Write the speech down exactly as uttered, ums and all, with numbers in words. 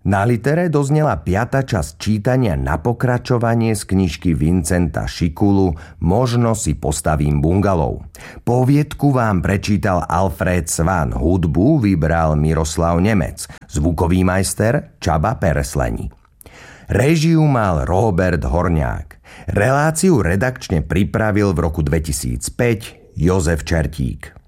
Na litere doznela piata časť čítania na pokračovanie z knižky Vincenta Šikulu Možno si postavím bungalov. Poviedku vám prečítal Alfred Svan, hudbu vybral Miroslav Nemec, zvukový majster Csaba Peresleni. Réžiu mal Róbert Horňák. Reláciu redakčne pripravil v roku dvetisícpäť Jozef Čertík.